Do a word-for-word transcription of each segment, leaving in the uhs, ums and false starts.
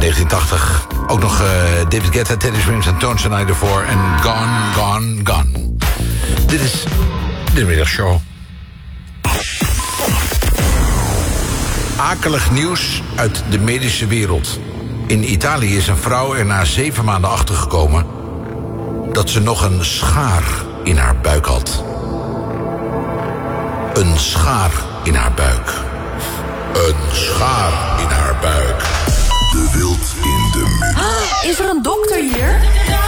negentien tachtig. Ook nog uh, David Guetta, Teddy Swims en Tones and I ervoor. En Gone, Gone, Gone. Dit is de middagshow. Akelig nieuws uit de medische wereld. In Italië is een vrouw er na zeven maanden achtergekomen dat ze nog een schaar in haar buik had. Een schaar in haar buik. Een schaar in haar buik. De wild in de mix. Ah, is er een dokter hier?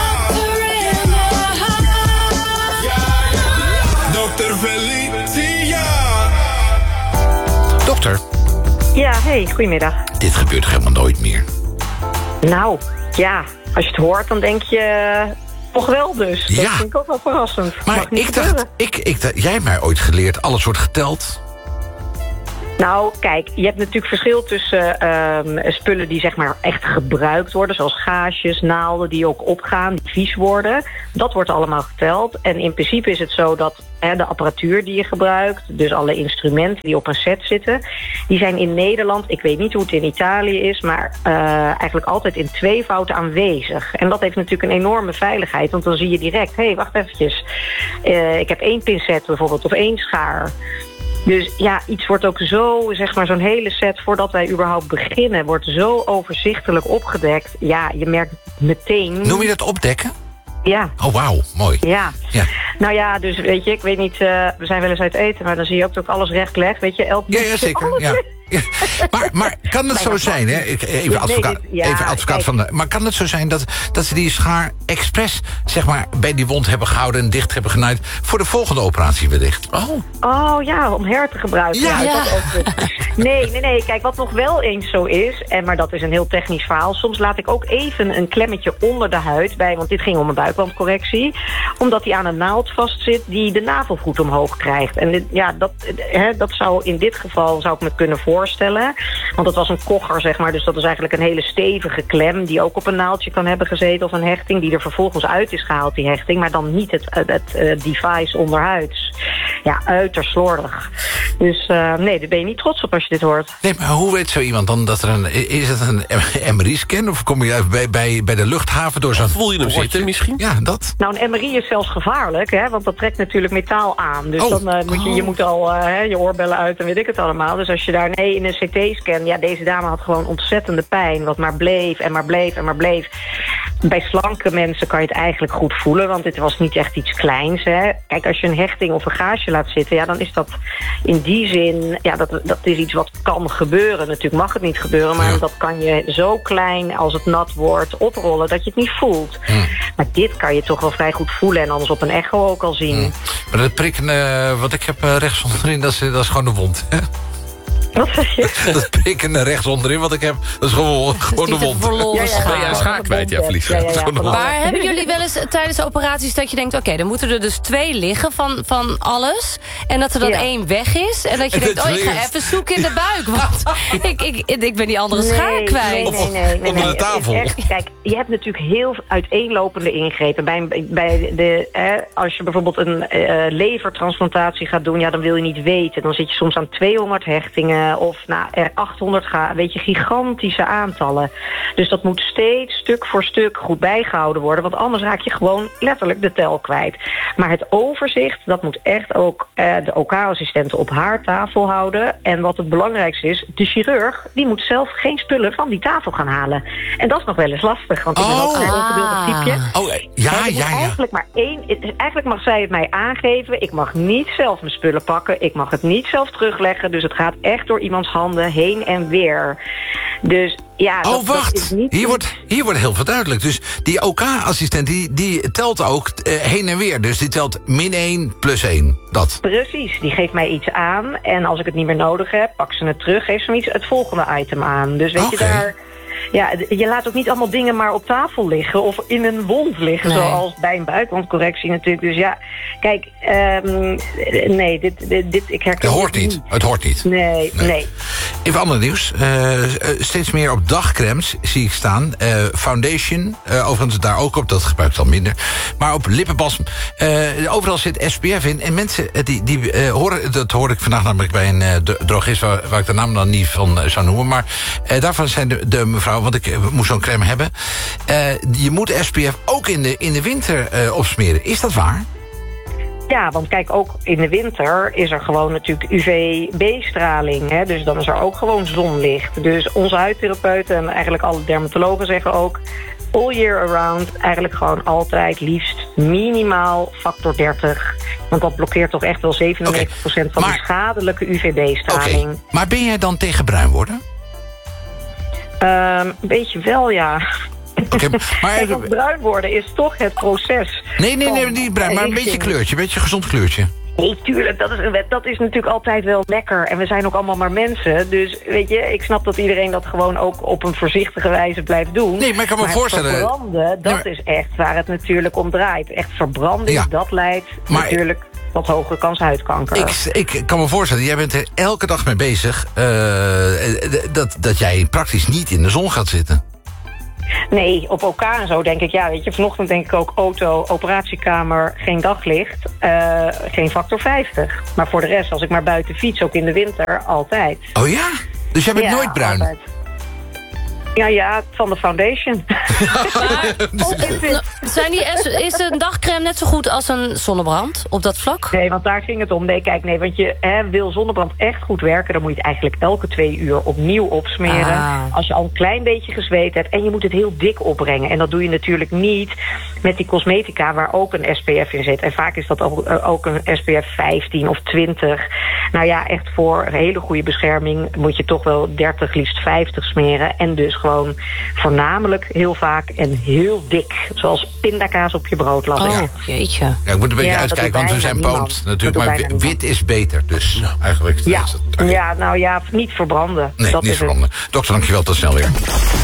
Dokter Felicia. Dokter. Ja, hey, goedemiddag. Dit gebeurt helemaal nooit meer. Nou, ja, als je het hoort, dan denk je toch wel dus. Dat Ja. vind ik ook wel verrassend. Maar Mag niet ik dacht, gebeuren. ik, ik, dacht, jij hebt mij ooit geleerd, alles wordt geteld. Nou, kijk, je hebt natuurlijk verschil tussen um, spullen die zeg maar echt gebruikt worden, zoals gaasjes, naalden die ook opgaan, die vies worden. Dat wordt allemaal geteld. En in principe is het zo dat hè, de apparatuur die je gebruikt, dus alle instrumenten die op een set zitten, die zijn in Nederland, ik weet niet hoe het in Italië is, maar uh, eigenlijk altijd in tweevoud aanwezig. En dat heeft natuurlijk een enorme veiligheid, want dan zie je direct, hé, hey, wacht eventjes, uh, ik heb één pincet bijvoorbeeld of één schaar. Dus ja, iets wordt ook zo, zeg maar, zo'n hele set voordat wij überhaupt beginnen, wordt zo overzichtelijk opgedekt. Ja, je merkt meteen. Noem je dat opdekken? Ja. Oh, wauw, mooi. Ja. Ja. Nou ja, dus weet je, ik weet niet, uh, we zijn wel eens uit eten, maar dan zie je ook dat alles recht legt, weet je, elk Ja, ja, zeker. alles Ja. recht. Ja. Maar, maar kan het zo zijn, hè? Ik, even advocaat, Nee, dit- ja, even advocaat kijk. van de... Maar kan het zo zijn dat, dat ze die schaar expres, zeg maar, bij die wond hebben gehouden en dicht hebben genaaid voor de volgende operatie wellicht? Oh. Oh ja, om her te gebruiken. Ja. Ja, dat ook goed. Nee, nee, nee. Kijk, wat nog wel eens zo is, en maar dat is een heel technisch verhaal. Soms laat ik ook even een klemmetje onder de huid bij, want dit ging om een buikwandcorrectie, omdat die aan een naald vastzit die de navelvoet omhoog krijgt. En dit, ja, dat, hè, dat zou in dit geval zou ik me kunnen voorstellen. Want het was een kogger, zeg maar. Dus dat is eigenlijk een hele stevige klem die ook op een naaldje kan hebben gezeten of een hechting die er vervolgens uit is gehaald, die hechting. Maar dan niet het, het, het uh, device onderhuids. Ja, uiterst slordig. Dus uh, nee, daar ben je niet trots op als je dit hoort. Nee, maar hoe weet zo iemand dan dat er een... Is het een M R I-scan of kom je bij, bij, bij de luchthaven door zo'n... Voel je hem poortje? zitten misschien? Ja, dat. Nou, een M R I is zelfs gevaarlijk, hè, want dat trekt natuurlijk metaal aan. Dus Oh. dan uh, moet je, je moet al uh, hè, je oorbellen uit en weet ik het allemaal. Dus als je daar, nee, in een C T-scan... Ja, deze dame had gewoon ontzettende pijn, wat maar bleef en maar bleef en maar bleef. Bij slanke mensen kan je het eigenlijk goed voelen, want dit was niet echt iets kleins, hè. Kijk, als je een hechting of een gaasje laat zitten, ja, dan is dat in die zin... Ja, dat, dat is iets wat kan gebeuren. Natuurlijk mag het niet gebeuren, maar Ja. dat kan je zo klein als het nat wordt oprollen dat je het niet voelt. Hmm. Maar dit kan je toch wel vrij goed voelen en anders op een echo ook al zien. Hmm. Maar dat prikken uh, wat ik heb uh, rechts onderin, dat is, dat is gewoon de wond. Hè? Wat zeg je? Dat prikken uh, rechts onderin wat ik heb, dat is gewoon, gewoon de Niet een wond. verloren schaar. Ben jij een schaar kwijt, ja, Felicia? Ja, ja, ja, van Maar hebben jullie wel eens tijdens de operaties dat je denkt, oké, okay, dan moeten er dus twee liggen van, van alles. En dat er dan Ja. één weg is. En dat je En denkt, het oh, ik ga weer- even zoeken in de buik. Want ik, ik, ik ben die andere schaar Nee, kwijt. Nee, nee, nee, nee, Onder nee. de Het is tafel. echt- kijk, je hebt natuurlijk heel uiteenlopende ingrepen. Bij, bij de, eh, als je bijvoorbeeld een eh, levertransplantatie gaat doen, ja, dan wil je niet weten. Dan zit je soms aan tweehonderd hechtingen of nou, er achthonderd gaan. Weet je, gigantische aantallen. Dus dat moet steeds stuk voor stuk goed bijgehouden worden. Want anders raak je gewoon letterlijk de tel kwijt. Maar het overzicht, dat moet echt ook eh, de O K-assistenten op haar tafel houden. En wat het belangrijkste is, de chirurg, die moet zelf geen spullen van die tafel gaan halen. En dat is nog wel eens lastig, want ik ben Oh. ook een ongebeeld typeje. Oh, eh, ja, Hè, er moet ja, ja. Eigenlijk maar één. Eigenlijk mag zij het mij aangeven. Ik mag niet zelf mijn spullen pakken. Ik mag het niet zelf terugleggen. Dus het gaat echt door iemands handen heen en weer. Dus ja. dat, Oh, dat wacht. is niet Hier wordt, hier wordt heel veel duidelijk. Dus die O K-assistent, die, die telt ook uh, heen en weer. Dus die telt min één plus één. Dat. Precies, die geeft mij iets aan. En als ik het niet meer nodig heb, pak ze het terug, geeft ze me iets, het volgende item aan. Dus weet Oké. je daar. Ja, je laat ook niet allemaal dingen maar op tafel liggen of in een wond liggen, Nee. zoals bij een buikwandcorrectie natuurlijk. Dus ja, kijk, um, nee, dit, dit, dit ik herken Het hoort dit niet. Het hoort niet. Nee, nee. nee. Even ander nieuws. Uh, uh, steeds meer op dagcremes zie ik staan. Uh, foundation, uh, overigens daar ook op. Dat gebruikt al minder. Maar op lippenbalsem. Uh, overal zit S P F in. En mensen, uh, die, die uh, horen... Dat hoorde ik vandaag namelijk bij een uh, drogist... Waar, waar ik de naam dan niet van uh, zou noemen. Maar uh, daarvan zijn de, de mevrouw jou, want ik uh, moest zo'n crème hebben. Uh, je moet S P F ook in de, in de winter uh, opsmeren. Is dat waar? Ja, want kijk, ook in de winter is er gewoon natuurlijk U V B-straling. Hè? Dus dan is er ook gewoon zonlicht. Dus onze huidtherapeuten en eigenlijk alle dermatologen zeggen ook... all year around, eigenlijk gewoon altijd liefst minimaal factor dertig. Want dat blokkeert toch echt wel zevenennegentig procent okay, van maar, de schadelijke U V B-straling. Okay, maar ben jij dan tegen bruin worden? Um, een beetje wel, ja. Okay, maar Kijk, want bruin worden is toch het proces. Nee, nee, nee, niet bruin, maar een beetje kleurtje. Een beetje een gezond kleurtje. Nee, tuurlijk, dat is, dat is natuurlijk altijd wel lekker. En we zijn ook allemaal maar mensen. Dus weet je, ik snap dat iedereen dat gewoon ook op een voorzichtige wijze blijft doen. Nee, maar ik kan me maar voorstellen... verbranden, dat nee, maar... is echt waar het natuurlijk om draait. Echt verbranding, ja. dat leidt maar... natuurlijk tot hogere kans huidkanker. Ik, ik kan me voorstellen, jij bent er elke dag mee bezig... Uh, dat, dat jij praktisch niet in de zon gaat zitten. Nee, op O K en zo denk ik, ja, weet je, vanochtend denk ik ook auto, operatiekamer, geen daglicht, uh, geen factor vijftig. Maar voor de rest, als ik maar buiten fiets, ook in de winter, altijd. Oh ja? Dus jij bent ja, nooit bruin? Altijd. Ja, ja, van de foundation. Maar, zijn die, is een dagcrème net zo goed als een zonnebrand op dat vlak? Nee, want daar ging het om. Nee, kijk, nee, want je hè, wil zonnebrand echt goed werken... dan moet je het eigenlijk elke twee uur opnieuw opsmeren. Ah. Als je al een klein beetje gezweet hebt... en je moet het heel dik opbrengen. En dat doe je natuurlijk niet met die cosmetica... waar ook een S P F in zit. En vaak is dat ook, ook een S P F vijftien of twintig. Nou ja, echt voor een hele goede bescherming... moet je toch wel dertig, liefst vijftig smeren. En dus gewoon voornamelijk heel vaak en heel dik. Zoals pindakaas op je brood laten. Oh, jeetje. Ja, ik moet een beetje ja, uitkijken, want we zijn poont natuurlijk. Maar wit niemand. Is beter, dus nou, eigenlijk... Ja. Is het, okay. ja, nou ja, niet verbranden. Nee, dat niet is verbranden. Het. Dokter, dankjewel, tot snel weer.